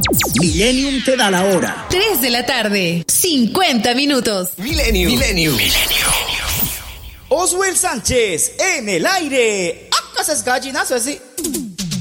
Millennium te da la hora. 3 de la tarde, 50 minutos. Millennium. Oswald Sánchez en el aire. ¡Ah, esas gallinas así!